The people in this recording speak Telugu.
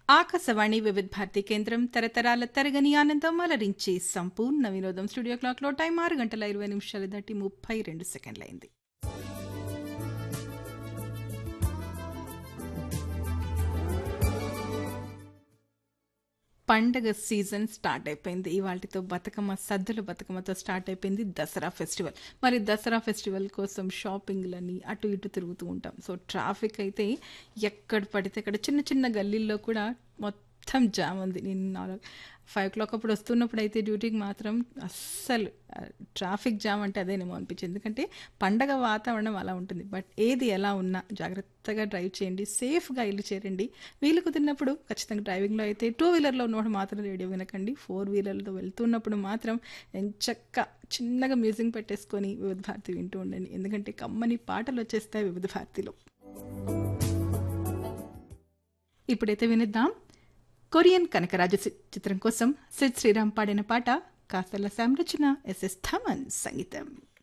ఆకాశవాణి వివిధ భారతి కేంద్రం తరతరాల తరగని ఆనందం అలరించి సంపూర్ణ వినోదం. స్టూడియో క్లాక్లో టైం 6 గంటల 20 నిమిషాలు దాటి 32 సెకండ్లైంది. పండగ సీజన్ స్టార్ట్ అయిపోయింది. ఇవాల్టితో బతుకమ్మ సద్దుల బతుకమ్మతో స్టార్ట్ అయిపోయింది దసరా ఫెస్టివల్. మరి దసరా ఫెస్టివల్ కోసం షాపింగ్లని అటు ఇటు తిరుగుతూ ఉంటాం. సో ట్రాఫిక్ అయితే ఎక్కడ పడితే అక్కడ చిన్న చిన్న గల్లీల్లో కూడా మొత్తం జామ్ ఉంది. నేను 5 o'clock అప్పుడు వస్తున్నప్పుడు అయితే డ్యూటీకి మాత్రం అస్సలు ట్రాఫిక్ జామ్ అంటే అదేనేమో అనిపించింది. ఎందుకంటే పండగ వాతావరణం అలా ఉంటుంది. బట్ ఏది ఎలా ఉన్నా జాగ్రత్తగా డ్రైవ్ చేయండి, సేఫ్గా ఇల్లు చేరండి. వీలు కుదిరినప్పుడు ఖచ్చితంగా డ్రైవింగ్లో అయితే 2 వీలర్లో ఉన్నప్పుడు మాత్రం రేడియో వినకండి. 4 వీలర్తో వెళ్తున్నప్పుడు మాత్రం ఎంచక్క చిన్నగా మ్యూజిక్ పెట్టేసుకొని వివిధ భారతి వింటూ ఉండండి. ఎందుకంటే కమ్మని పాటలు వచ్చేస్తాయి వివిధ భారతిలో. ఇప్పుడైతే వినిద్దాం కొరియన్ కనకరాజు చిత్రం కోసం సిద్ శ్రీరామ్ పాడిన పాట. కాస్తల సంరచన ఎస్ఎస్ థమన్ సంగీతం.